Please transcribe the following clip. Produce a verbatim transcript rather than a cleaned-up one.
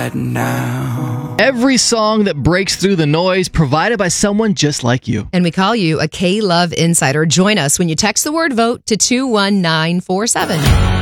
now. Every song that breaks through the noise provided by someone just like you. And we call you a K-Love Insider. Join us when you text the word vote to two one nine four seven.